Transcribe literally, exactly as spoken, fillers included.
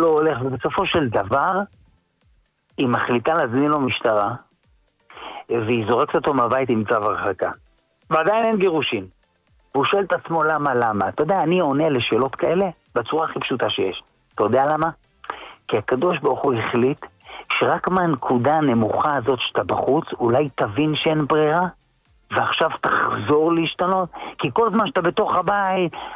לא הולך, ובסופו של דבר, היא מחליטה להזמין לו משטרה, והיא זורקת אותו מהבית עם צו הרחקה. ועדיין אין גירושים. והוא שואל את עצמו למה, למה. אתה יודע, אני עונה לשאלות כאלה בצורה הכי פשוטה שיש. אתה יודע למה? כי הקדוש ברוך הוא החליט שרק מהנקודה הנמוכה הזאת שאתה בחוץ, אולי תבין שאין ברירה, ועכשיו תחזור להשתנות. כי כל זמן שאתה בתוך הבית,